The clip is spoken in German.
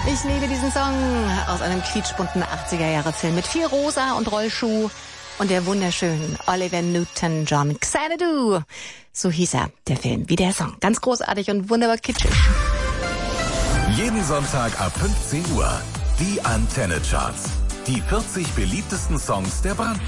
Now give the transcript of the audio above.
Ich liebe diesen Song aus einem quietschbunten 80er-Jahre-Film mit viel Rosa und Rollschuh und der wunderschönen Olivia Newton-John. Xanadu, so hieß er, der Film, wie der Song. Ganz großartig und wunderbar kitschig. Jeden Sonntag ab 15 Uhr. Die Antenne Charts. Die 40 beliebtesten Songs der Brandenburg.